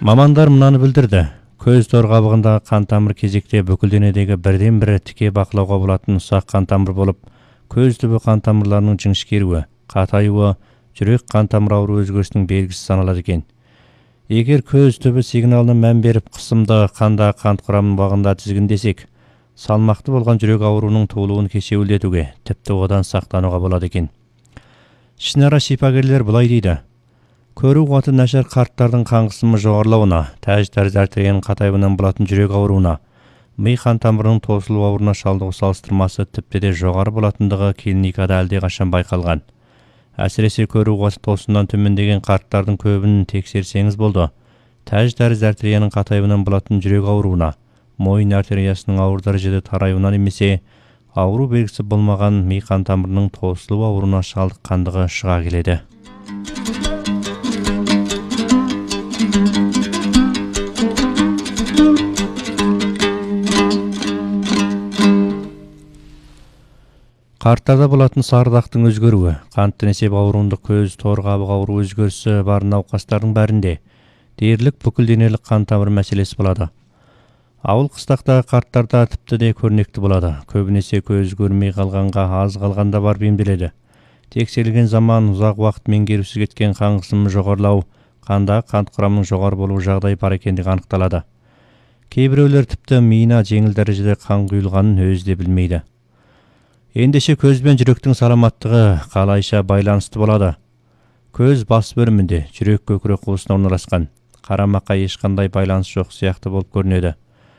Мамандар мынаны білдірді. Көз тор қабығындағы қан тамыр кезекте бүкіл денедегі бірден бірі тіке бақылауға болатын ұсақ қан тамыр болып, көз түбі қан тамырларының жіңішкеруі, қатаюы, жүрек қан тамыр ауруы өзгерісінің белгісі саналады екен. Егер көз түбі сигналына мән беріп қысымды қанда қант құрамын бағында тізгіндесек, салмақты болған жүрек ауруының туылуын кешеуілдетуге, тіпті одан сақтануға болады екен. Ішінара шипагерлер былай дейді. Көру қуаты нашар қарттардың қан қысымы жоғарылауына, тәрізді артерияның қатаюынан болатын жүрек ауруына, ми қан тамырының тосылу ауруына шалдығу салыстырмасы тіпті де жоғары болатындығы клиникада әлдеқашан байқалған. Әсіресе көру қуаты тосыннан төмендеген қарттардың көбін тексерсеңіз болды. Тәрізді артерияның қатаюынан болатын жүрек ауруына, мойын артериясының ауыр дәрежеде тараюынан немесе ауру белгісі болмаған ми қан тамырының тосылу ауруына шалдыққандығы шыға келеді. Қарттарда болатын сарыдақтың өзгеруі, қантты несеп ауруында көз, тор қабығы ауруы өзгерісі бар науқастардың бәрінде дерлік бүкіл денелік қан тамыр мәселесі болады. Ауыл қыстақтағы қарттарда тіпті де көрнекті болады. Көбінесе көз көрмей қалғанға, аз қалғанда бар емделеді. Тексерілген заман ұзақ уақыт меңгерусіз кеткен қан қысымы жоғарылау, қандағы қант құрамының жоғары болуы жағдай бар екендігі анықталады. Кейбіреулер тіпті миына жеңіл дәрежеде қан құйылғанын өзі де білмейді. Ендеше көз бен жүректің саламаттығы қалайша байланысты болады. Көз бас бөлімінде, жүрек көкірек қуысына орналасқан. Қарамаққа ешқандай байланыс жоқ сияқты болып көрінеді.